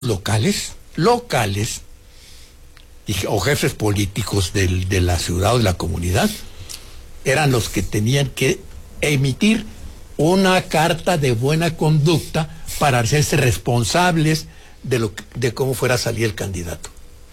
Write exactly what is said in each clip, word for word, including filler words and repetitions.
locales, locales, o jefes políticos del, de la ciudad o de la comunidad, eran los que tenían que emitir una carta de buena conducta para hacerse responsables de, lo, de cómo fuera a salir el candidato.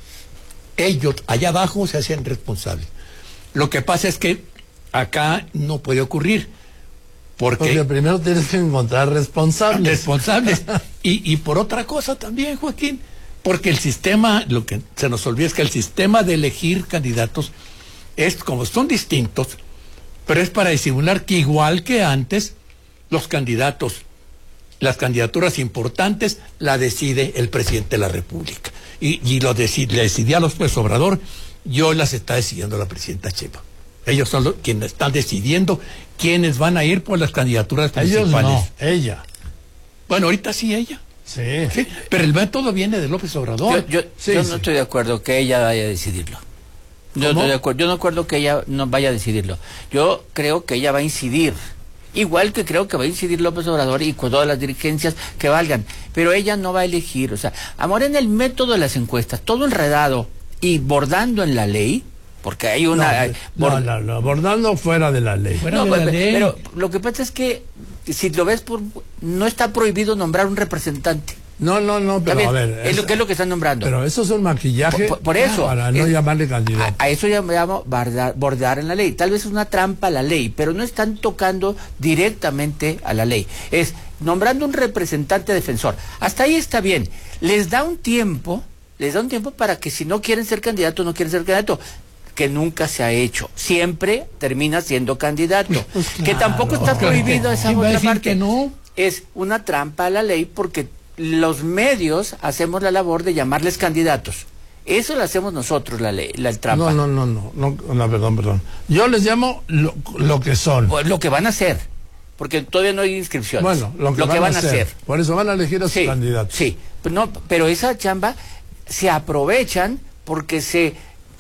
Ellos, allá abajo, se hacían responsables. Lo que pasa es que acá no puede ocurrir. Porque, porque primero tienes que encontrar responsables. Responsables. y, y por otra cosa también, Joaquín, porque el sistema, lo que se nos olvida es que el sistema de elegir candidatos es como son distintos, pero es para disimular que igual que antes, los candidatos, las candidaturas importantes, la decide el presidente de la República. Y, y lo decide, le decidía a López Obrador, y hoy las está decidiendo la presidenta Sheinbaum. Ellos son los quienes están decidiendo quiénes van a ir por las candidaturas principales. Ellos no, ella. Bueno, ahorita sí ella. Sí. sí. Pero el método viene de López Obrador. Yo, yo, sí, yo sí. no estoy de acuerdo que ella vaya a decidirlo. Yo, estoy de acuerdo, yo no acuerdo que ella no vaya a decidirlo. Yo creo que ella va a incidir. Igual que creo que va a incidir López Obrador y con todas las dirigencias que valgan. Pero ella no va a elegir. O sea, a Morena el método de las encuestas, todo enredado y bordando en la ley. Porque hay una... No, bord... no, no, no, bordando fuera de la ley. Fuera no, de pero, la ley. pero lo que pasa es que, si lo ves, por no está prohibido nombrar un representante. No, no, no, pero a ver... Es, es lo que es lo que están nombrando. Pero eso es un maquillaje por, por eso, para no es, llamarle candidato. A, a eso ya me llamo bordar, bordar en la ley. Tal vez es una trampa a la ley, pero no están tocando directamente a la ley. Es nombrando un representante defensor. Hasta ahí está bien. Les da un tiempo, les da un tiempo para que si no quieren ser candidato, no quieren ser candidato. Que nunca se ha hecho. Siempre termina siendo candidato. Pues claro, que tampoco está prohibido esa otra parte. Que no? Es una trampa a la ley porque los medios hacemos la labor de llamarles candidatos. Eso lo hacemos nosotros, la ley, la trampa. No, no, no, no, no, no perdón, perdón. Yo les llamo lo, lo que son. O lo que van a hacer. Porque todavía no hay inscripciones. Bueno, lo que, lo van, que van a hacer. hacer. Por eso van a elegir a sus sí, candidatos. Sí, pero, no, pero esa chamba se aprovechan porque se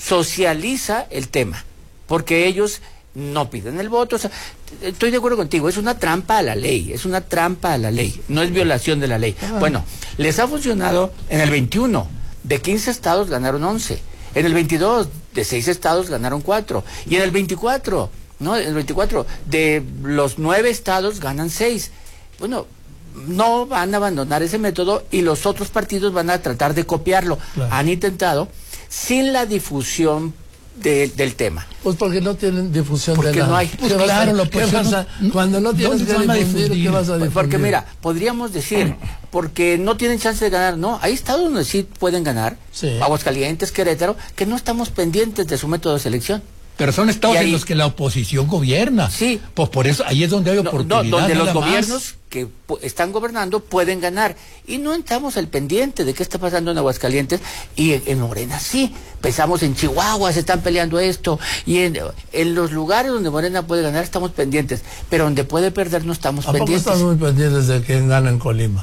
socializa el tema, porque ellos no piden el voto. O sea, estoy de acuerdo contigo, es una trampa a la ley, es una trampa a la ley, no es violación de la ley. Ah. Bueno, les ha funcionado en el veintiuno, de quince estados ganaron once, en el veintidós, de seis estados ganaron cuatro, y en el veinticuatro, no, en el veinticuatro, de los nueve estados ganan seis. Bueno, no van a abandonar ese método y los otros partidos van a tratar de copiarlo. Claro. Han intentado sin la difusión de, del tema. Pues porque no tienen difusión porque de nada. No hay, pues claro, lo ¿qué vas a, cuando no tienes que difundir, ¿qué vas a difundir? Porque mira, podríamos decir, porque no tienen chance de ganar, no, hay estados donde sí pueden ganar, sí. Aguascalientes, Querétaro, que no estamos pendientes de su método de selección. Pero son estados ahí, en los que la oposición gobierna. Sí. Pues por eso, ahí es donde hay oportunidad. No, donde los más. gobiernos que están gobernando pueden ganar. Y no estamos al pendiente de qué está pasando en Aguascalientes. Y en, en Morena sí. Pensamos en Chihuahua, se están peleando esto. Y en, en los lugares donde Morena puede ganar estamos pendientes. Pero donde puede perder no estamos ¿A pendientes. poco están muy pendientes de quién gana en Colima?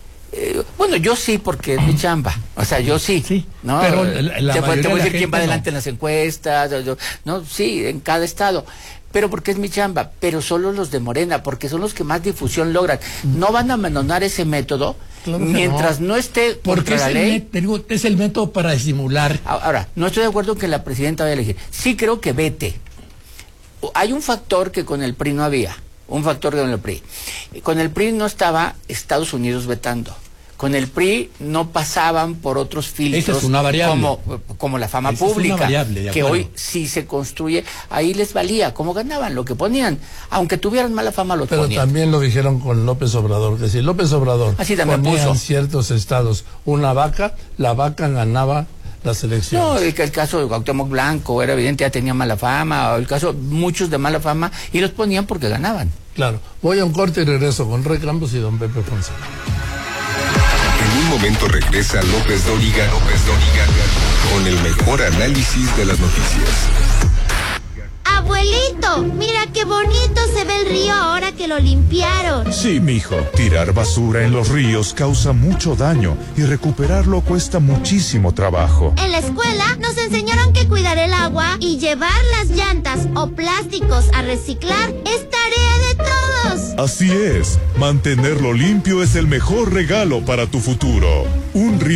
Eh, bueno, yo sí, porque es mi chamba. O sea, yo sí. Sí, ¿no? Pero la, la te, puede, te voy a decir quién va no. adelante en las encuestas. Yo, no, sí, en cada estado. Pero porque es mi chamba. Pero solo los de Morena, porque son los que más difusión logran. No van a abandonar ese método claro mientras no, no esté porque es, la el ley. Met, es el método para disimular. Ahora, no estoy de acuerdo en que la presidenta vaya a elegir. Sí creo que vete. Hay un factor que con el P R I no había. Un factor con el P R I. Con el P R I no estaba Estados Unidos vetando. Con el P R I no pasaban por otros filtros. Esa es una variable. Como, como la fama Esa pública. Es una variable, que hoy sí se construye. Ahí les valía. Como ganaban, lo que ponían. Aunque tuvieran mala fama, lo Pero ponían. Pero también lo dijeron con López Obrador. Que si López Obrador Así también ponía puso. en ciertos estados una vaca, la vaca ganaba las elecciones. No, el, el caso de Cuauhtémoc Blanco era evidente, ya tenía mala fama. O el caso, muchos de mala fama, y los ponían porque ganaban. Claro. Voy a un corte y regreso con Rey Campos y don Pepe Fonseca. En un momento regresa López Dóriga, López Dóriga, con el mejor análisis de las noticias. Abuelito, mira qué bonito se ve el río ahora que lo limpiaron. Sí, mijo. Tirar basura en los ríos causa mucho daño y recuperarlo cuesta muchísimo trabajo. En la escuela nos enseñaron que cuidar el agua y llevar las llantas o plásticos a reciclar es tarea de todos. Así es. Mantenerlo limpio es el mejor regalo para tu futuro. Un río